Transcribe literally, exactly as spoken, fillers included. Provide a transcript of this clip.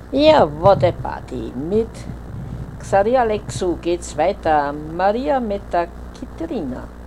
Ja, what a Party. Mit Xaria Alexu geht's weiter. Maria mit der Kitterina.